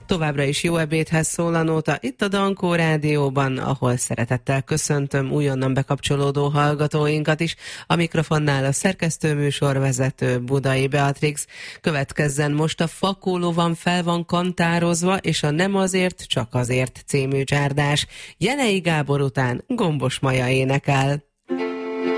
Továbbra is jó ebédhez szól a nóta itt a Dankó Rádióban, ahol szeretettel köszöntöm újonnan bekapcsolódó hallgatóinkat is. A mikrofonnál a szerkesztőműsorvezető Budai Beatrix. Következzen most a Fakólovan fel van kantározva, és a Nem azért, csak azért című csárdás. Jenei Gábor után Gombos Maja énekel.